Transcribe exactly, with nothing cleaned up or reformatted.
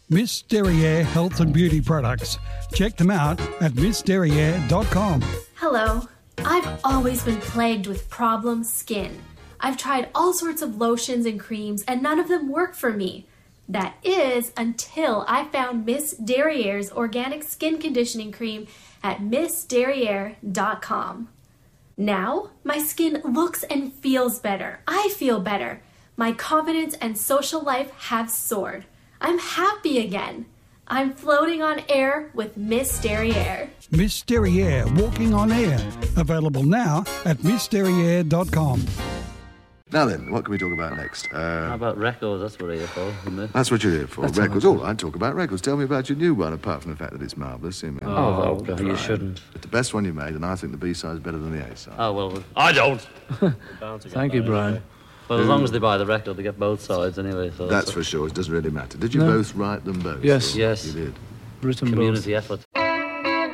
Miss Derriere Health and Beauty Products. Check them out at miss derriere dot com. Hello. I've always been plagued with problem skin. I've tried all sorts of lotions and creams and none of them work for me. That is until I found Miss Derriere's organic skin conditioning cream at miss derriere dot com. Now, my skin looks and feels better. I feel better. My confidence and social life have soared. I'm happy again. I'm floating on air with Miss Derriere. Miss Derriere Walking on Air. Available now at miss derriere dot com. Now then, what can we talk about next? Uh, How about records? That's what I'm here for, isn't it? That's what you're here for. That's records. All right, talk about records. Tell me about your new one, apart from the fact that it's marvellous. See, Oh, oh God, you shouldn't. It's the best one you made, and I think the B-side is better than the A-side. Oh, well, I don't. Thank you, Brian. Well, as long as they buy the record, they get both sides anyway. So That's for sure. It doesn't really matter. Did you No. both write them both? Yes. Or Yes. You did. Written community effort.